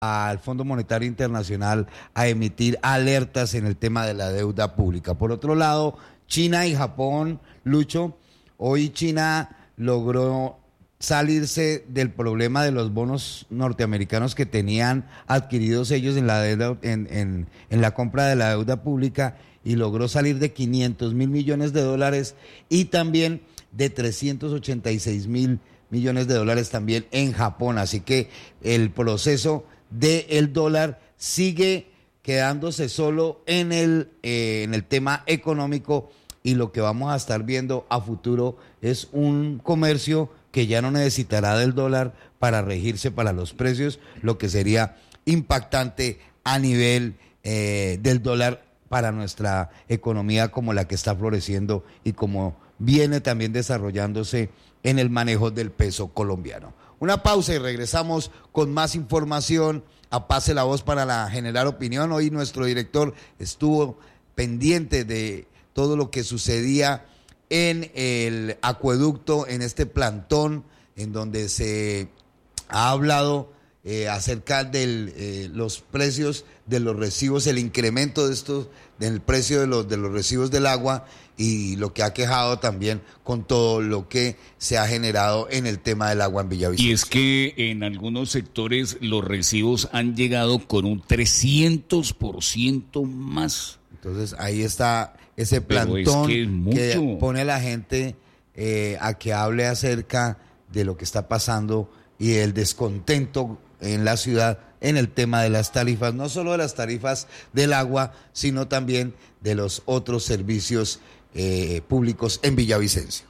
al Fondo Monetario Internacional a emitir alertas en el tema de la deuda pública. Por otro lado, China y Japón, Lucho, hoy China logró salirse del problema de los bonos norteamericanos que tenían adquiridos ellos en la deuda, en la compra de la deuda pública, y logró salir de 500.000 millones de dólares y también de 386.000 millones de dólares también en Japón. Así que el proceso del dólar sigue quedándose solo en el tema económico, y lo que vamos a estar viendo a futuro es un comercio que ya no necesitará del dólar para regirse para los precios, lo que sería impactante a nivel del dólar para nuestra economía como la que está floreciendo y como viene también desarrollándose en el manejo del peso colombiano. Una pausa y regresamos con más información a Pase la Voz para generar opinión. Hoy nuestro director estuvo pendiente de todo lo que sucedía en el acueducto, en este plantón, en donde se ha hablado acerca de los precios de los recibos, el incremento de estos, del precio de los recibos del agua, y lo que ha quejado también con todo lo que se ha generado en el tema del agua en Villavicencio. Y es que en algunos sectores los recibos han llegado con un 300% más. Entonces ahí está ese plantón que pone a la gente a que hable acerca de lo que está pasando y el descontento en la ciudad en el tema de las tarifas, no solo de las tarifas del agua, sino también de los otros servicios públicos en Villavicencio.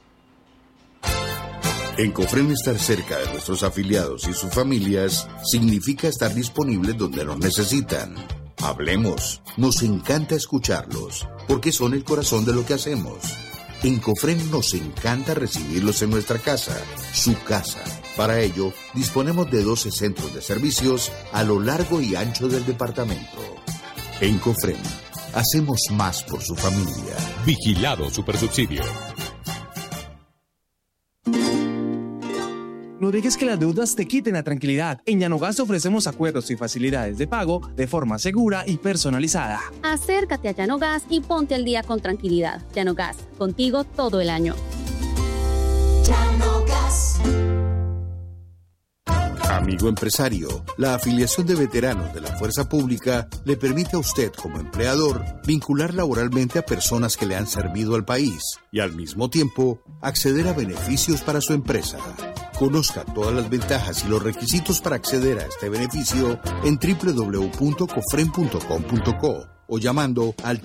En Cofrem, estar cerca de nuestros afiliados y sus familias significa estar disponibles donde nos necesitan. Hablemos, nos encanta escucharlos, porque son el corazón de lo que hacemos. En Cofrem nos encanta recibirlos en nuestra casa, su casa. Para ello, disponemos de 12 centros de servicios a lo largo y ancho del departamento. En Cofrem, hacemos más por su familia. Vigilado Supersubsidio. No dejes que las deudas te quiten la tranquilidad. En Llanogas ofrecemos acuerdos y facilidades de pago de forma segura y personalizada. Acércate a Llanogas y ponte al día con tranquilidad. Llanogas, contigo todo el año. Llanogas. Amigo empresario, la afiliación de veteranos de la Fuerza Pública le permite a usted como empleador vincular laboralmente a personas que le han servido al país y al mismo tiempo acceder a beneficios para su empresa. Conozca todas las ventajas y los requisitos para acceder a este beneficio en www.cofrem.com.co o llamando al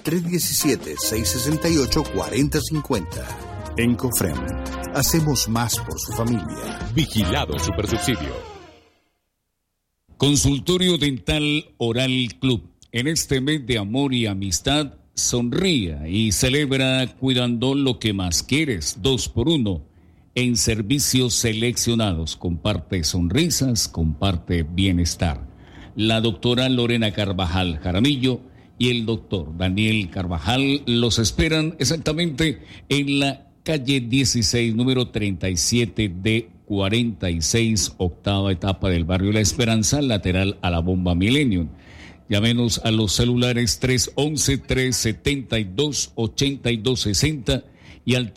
317-668-4050. En Cofrem, hacemos más por su familia. Vigilado Supersubsidio. Consultorio Dental Oral Club. En este mes de amor y amistad, sonría y celebra cuidando lo que más quieres. 2x1 en servicios seleccionados. Comparte sonrisas, comparte bienestar. La doctora Lorena Carvajal Jaramillo y el doctor Daniel Carvajal los esperan exactamente en la calle 16, número 37 de 46, octava etapa del barrio La Esperanza, lateral a la bomba Millennium. Llámenos a los celulares 311-372-8260 y al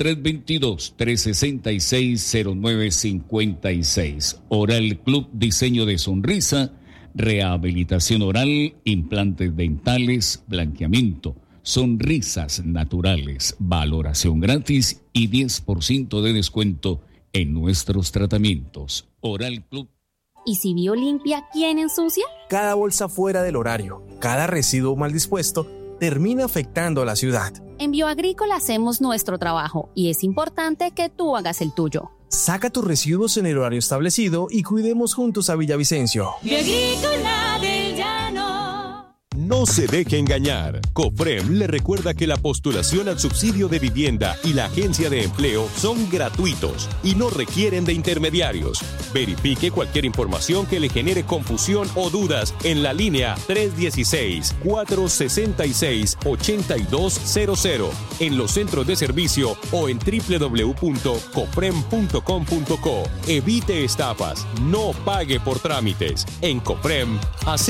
322-366-0956. Oral Club, diseño de sonrisa, rehabilitación oral, implantes dentales, blanqueamiento, sonrisas naturales, valoración gratis y 10% de descuento en nuestros tratamientos. Oral Club. ¿Y si Biolimpia, quién ensucia? Cada bolsa fuera del horario, cada residuo mal dispuesto, termina afectando a la ciudad. En Bioagrícola hacemos nuestro trabajo y es importante que tú hagas el tuyo. Saca tus residuos en el horario establecido y cuidemos juntos a Villavicencio. Bioagrícola del Llano. No se deje engañar. COFREM le recuerda que la postulación al subsidio de vivienda y la agencia de empleo son gratuitos y no requieren de intermediarios. Verifique cualquier información que le genere confusión o dudas en la línea 316-466-8200 en los centros de servicio o en www.cofrem.com.co. Evite estafas, no pague por trámites. En COFREM,